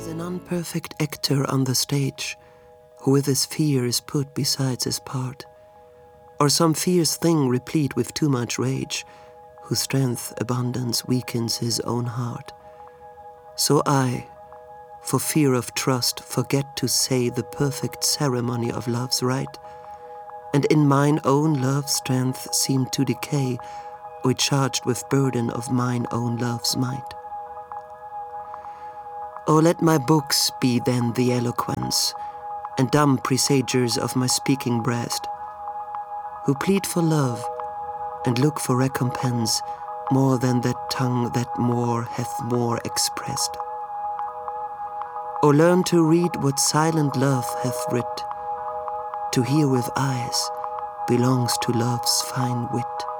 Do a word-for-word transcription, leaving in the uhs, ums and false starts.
As an unperfect actor on the stage, who with his fear is put besides his part, or some fierce thing replete with too much rage, whose strength abundance weakens his own heart. So I, for fear of trust, forget to say the perfect ceremony of love's rite, and in mine own love's strength seem to decay, or charged with burden of mine own love's might. Oh, let my books be then the eloquence, and dumb presagers of my speaking breast, who plead for love, and look for recompense more than that tongue that more hath more expressed. Or learn to read what silent love hath writ, to hear with eyes belongs to love's fine wit.